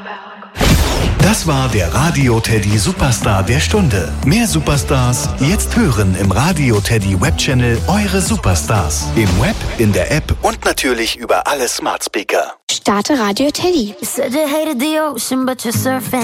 Das war der Radio Teddy Superstar der Stunde. Mehr Superstars jetzt hören im Radio Teddy Webchannel Eure Superstars. Im Web, in der App und natürlich über alle Smart Speaker. Starte Radio Teddy. You said you hated the ocean, but you're surfing.